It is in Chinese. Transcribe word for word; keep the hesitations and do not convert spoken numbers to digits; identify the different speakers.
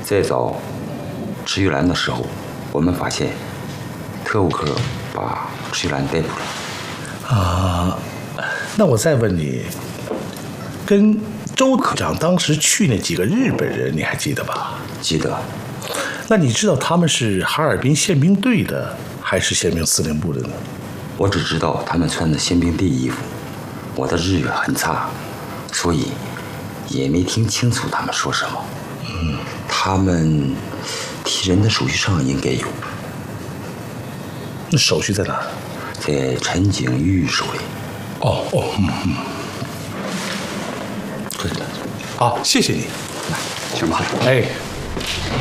Speaker 1: 在找池玉兰的时候，我们发现特务科把池玉兰逮捕了。
Speaker 2: 啊，那我再问你，跟周科长当时去那几个日本人，你还记得吧？
Speaker 1: 记得。
Speaker 2: 那你知道他们是哈尔滨宪兵队的，还是宪兵司令部的呢？
Speaker 1: 我只知道他们穿的宪兵队衣服，我的日语很差，所以也没听清楚他们说什么。
Speaker 2: 嗯，
Speaker 1: 他们提人的手续上应该有。
Speaker 2: 那手续在哪儿？
Speaker 1: 在陈景玉手里。
Speaker 2: 哦哦，嗯嗯。客气了。好，谢谢你。
Speaker 1: 行吧。
Speaker 2: 哎。